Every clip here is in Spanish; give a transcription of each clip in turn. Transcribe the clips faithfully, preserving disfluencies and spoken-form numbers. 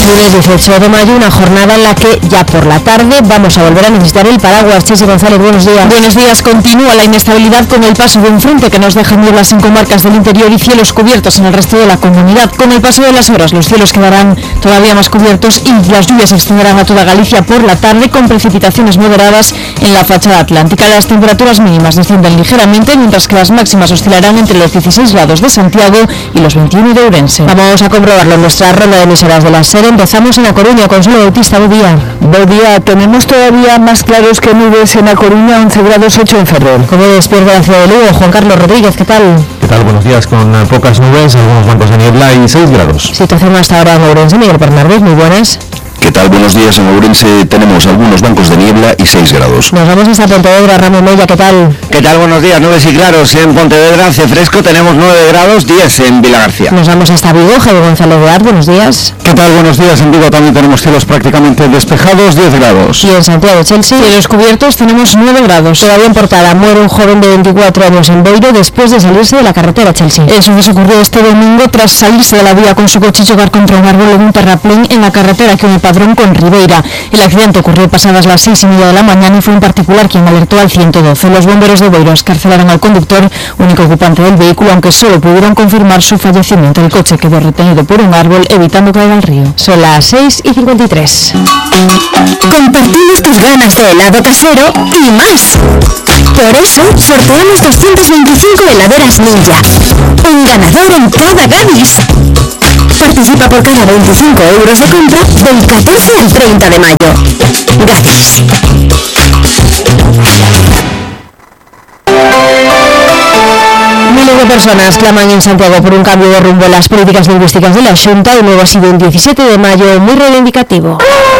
Lunes dieciocho de mayo, una jornada en la que ya por la tarde vamos a volver a necesitar el paraguas. Chelsea González, buenos días. Buenos días. Continúa la inestabilidad con el paso de un frente que nos deja nieblas en comarcas del interior y cielos cubiertos en el resto de la comunidad. Con el paso de las horas, los cielos quedarán todavía más cubiertos y las lluvias se extenderán a toda Galicia por la tarde, con precipitaciones moderadas en la fachada atlántica. Las temperaturas mínimas descienden ligeramente, mientras que las máximas oscilarán entre los dieciséis grados de Santiago y los veintiuno de Ourense. Vamos a comprobarlo en nuestra ronda de emisoras de la SER. Empezamos en A Coruña. Consuelo Bautista, buen día. Buen día. Tenemos todavía más claros que nubes en A Coruña, once grados ocho en Ferrol. ¿Cómo despierta la ciudad de Lugo? Juan Carlos Rodríguez, ¿qué tal? ¿Qué tal? Buenos días. Con pocas nubes, algunos bancos de niebla y seis grados. Situación hasta ahora en Ourense. Miguel Bernardés, muy buenas. ¿Qué tal? Buenos días. En Ourense tenemos algunos bancos de niebla y seis grados. Nos vamos hasta Pontevedra. Ramón Mella, ¿qué tal? ¿Qué tal? Buenos días. Nubes y claros en Pontevedra. Hace fresco, tenemos nueve grados, diez en Vilagarcía. Nos vamos hasta Vigo. Javier González de Ar, buenos días. ¿Qué tal? Buenos días. En Vigo también tenemos cielos prácticamente despejados, diez grados. Y en Santiago, Chelsea, cielos cubiertos, tenemos nueve grados. Todavía en Portada, muere un joven de veinticuatro años en Beiro después de salirse de la carretera, Chelsea. El suceso ocurrió este domingo tras salirse de la vía con su coche y chocar contra un árbol en un terraplén en la carretera que une Padrón con Ribeira. El accidente ocurrió pasadas las seis y media de la mañana y fue un particular quien alertó al ciento doce. Los bomberos de Beiro escarcelaron al conductor, único ocupante del vehículo, aunque solo pudieron confirmar su fallecimiento. El coche quedó retenido por un árbol, evitando caer al río. Son las seis y cincuenta y tres. Compartimos tus ganas de helado casero y más. Por eso, sorteamos doscientas veinticinco heladeras Ninja. Un ganador en toda Gadis. Participa por cada veinticinco euros de compra del catorce al treinta de mayo. Gadis. Miles de personas claman en Santiago por un cambio de rumbo en las políticas lingüísticas de la Xunta. De nuevo ha sido un diecisiete de mayo muy reivindicativo.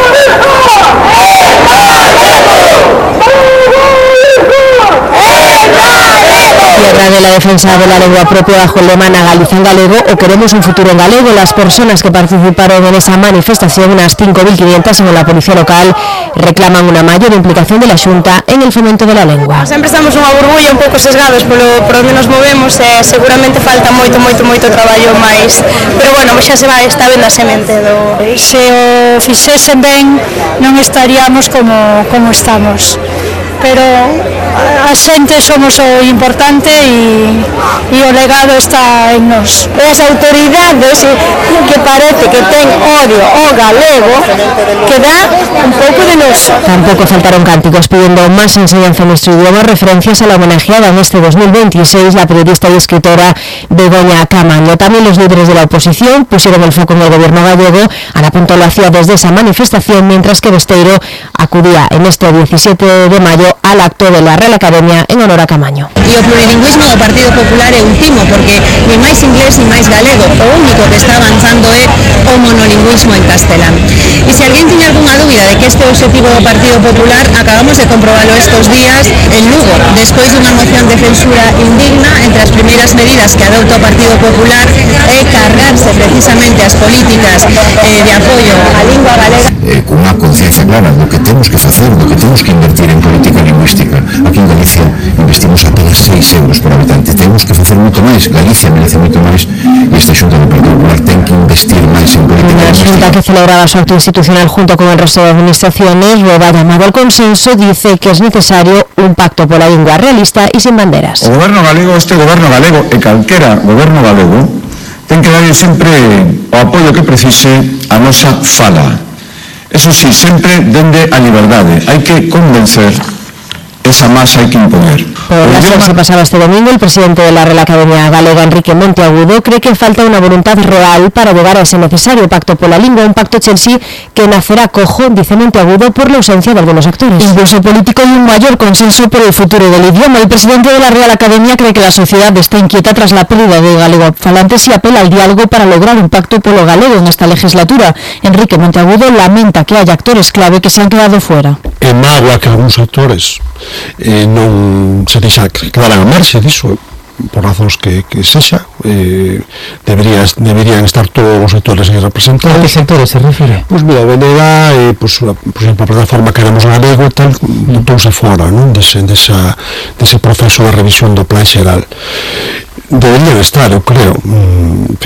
Tierra de la defensa de la lengua propia bajo el lema Na Galiza en galego o queremos un futuro en galego. Las personas que participaron en esa manifestación, unas cinco mil quinientas según la policía local, reclaman una mayor implicación de la Xunta en el fomento de la lengua. Sempre estamos unha burbulla un pouco sesgados polo, por onde nos movemos e seguramente falta moito, moito, moito traballo máis, pero bueno, xa se vai, está vendo a semente do... Se o fixesen ben non estaríamos como, como estamos, pero a xente somos o importante e, e o legado está en nós. As autoridades que parece que ten odio ao galego que dá un pouco de noso. Tampoco faltaron cánticos pidiendo más enseñanza en nuestro idioma, referencias a la homenajeada en este dos mil veintiséis, la periodista y escritora Begoña Camaño. También los líderes de la oposición pusieron el foco en el gobierno gallego. Ana Punto lo hacía desde esa manifestación, mientras que Besteiro acudía en este diecisiete de mayo al acto de la Real Academia en honor a Camaño. E o plurilingüismo do Partido Popular é último, porque ni máis inglés ni máis galego, o único que está avanzando é o monolingüismo en castelán. E se alguén tiña algunha dúbida de que este é o objetivo do Partido Popular, acabamos de comprobarlo estos días en Lugo, despois dunha moción de censura indigna. Entre as primeiras medidas que adopta o Partido Popular é cargarse precisamente as políticas eh, de apoio á lingua galega. Eh, con unha conciencia clara do que temos que facer, do que temos que invertir en política lingüística. Aquí en Galicia investimos apenas seis euros por habitante. Temos que facer moito máis. Galicia merece moito máis e esta Xunta do Partido Popular ten que investir máis en política lingüística. La Xunta, que celebraba su acto institucional junto con el resto de administraciones, luego ha llamado al consenso, dice que es necesario un pacto por la lengua realista y sin banderas. O goberno galego, este goberno galego e calquera goberno galego, ten que darlle sempre o apoio que precise a nosa fala. Eso sí, sempre dende a liberdade. Hai que convencer, esa masa hay que imponer. Por las que se pasaba este domingo, el presidente de la Real Academia Galega, Enrique Monteagudo, cree que falta una voluntad real para llegar a ese necesario pacto por la lengua, un pacto Chelsea que nacerá cojo, dice Monteagudo, por la ausencia de algunos actores. Impulso político y un mayor consenso por el futuro del idioma. El presidente de la Real Academia cree que la sociedad está inquieta tras la pérdida de galegofalantes y apela al diálogo para lograr un pacto por lo galego en esta legislatura. Enrique Monteagudo lamenta que haya actores clave que se han quedado fuera. É mágoa que algúns actores eh, non se deixa quedaran a marxe diso, por razóns que, que sexa, eh, deberían, deberían estar todos os sectores aí representados. ¿A qué sectores se refiere? Pois mira, o B N G, eh, pues, por exemplo, a plataforma Queremos Galego e tal, botouse fora, non? Dese, desa, dese proceso de revisión do plan xeral. Deberían estar, eu creo, en fin,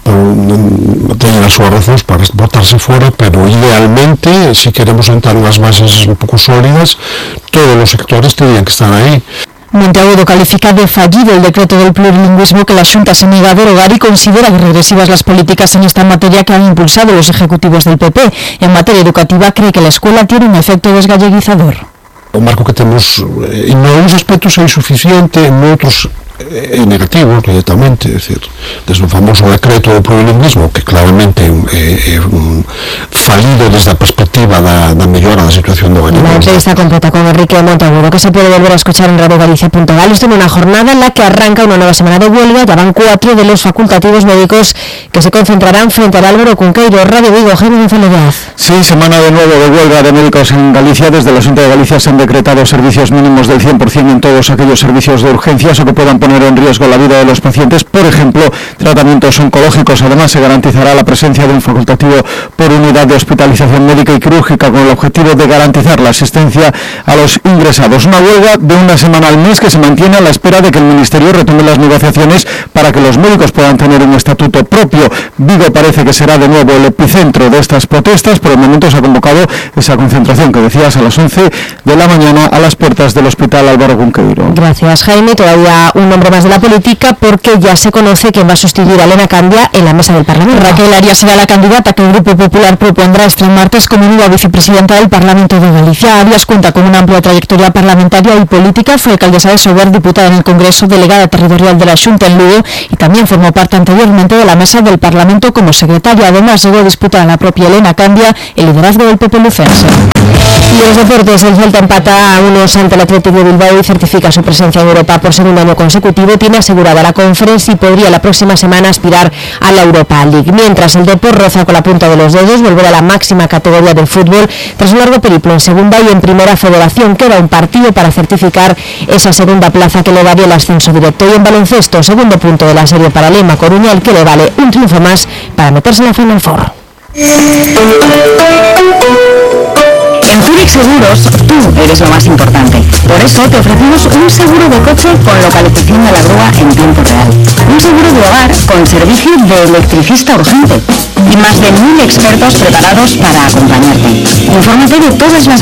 teñen as súas razóns para botarse fora, pero idealmente, se si queremos sentar unhas bases un pouco sólidas, todos os sectores terían que estar aí. Monteagudo califica de fallido el decreto del plurilingüismo que la Xunta se niega a derogar y considera regresivas las políticas en esta materia que han impulsado los ejecutivos del P P. En materia educativa cree que la escuela tiene un efecto desgalleguizador. O marco que temos, en algunos aspectos é insuficiente, en outros é negativo directamente, é dicir, desde o famoso decreto do plurilingüismo, que claramente é, é un falido desde a perspectiva da, da mellora da situación do galego. La entrevista completa con Enrique Monteagudo, que se puede volver a escuchar en radio galicia punto gal. Esto en una jornada en la que arranca una nueva semana de huelga. Ya van cuatro de los facultativos médicos que se concentrarán frente al Álvaro Cunqueiro. Radio Vigo, Jaime González. Sí, semana de nuevo de huelga de médicos en Galicia. Desde la Xunta de Galicia se han decretado servicios mínimos del cien por ciento en todos aquellos servicios de urgencias o que puedan poner en riesgo la vida de los pacientes, por ejemplo, tratamientos oncológicos. Además, se garantizará la presencia de un facultativo por unidad de hospitalización médica y quirúrgica con el objetivo de garantizar la asistencia a los ingresados. Una huelga de una semana al mes que se mantiene a la espera de que el Ministerio retome las negociaciones para que los médicos puedan tener un estatuto propio. Vigo parece que será de nuevo el epicentro de estas protestas. Por el momento se ha convocado esa concentración que decías a las once de la mañana a las puertas del Hospital Álvaro Cunqueiro. Gracias, Jaime. Todavía un nombre más de la política, porque ya se conoce quién va a sustituir a Elena Candia en la mesa del Parlamento. Raquel Arias será la candidata que el Grupo Popular propondrá este martes como nueva vicepresidenta del Parlamento de Galicia. Arias cuenta con una amplia trayectoria parlamentaria y política. Fue alcaldesa de Sober, diputada en el Congreso, delegada territorial de la Xunta en Lugo y también formó parte anteriormente de la mesa del Parlamento como secretaria. Además, llegó a disputar a la propia Elena Candia el liderazgo del P P lucense. Y en los deportes, el Celta empata a unos ante el Atlético de Bilbao y certifica su presencia en Europa por segundo año consecutivo. Tiene asegurada la Conference y podría la próxima semana aspirar a la Europa League. Mientras el Depor roza con la punta de los dedos volver a la máxima categoría del fútbol tras un largo periplo en segunda y en primera federación. Queda un partido para certificar esa segunda plaza que le daría el ascenso directo. Y en baloncesto, segundo punto de la serie para Lema Coruña, el que le vale un triunfo más para meterse en la Final Four. En Zurich Seguros, tú eres lo más importante. Por eso te ofrecemos un seguro de coche con localización de la grúa en tiempo real. Un seguro de hogar con servicio de electricista urgente. Y más de mil expertos preparados para acompañarte. Infórmate de todas las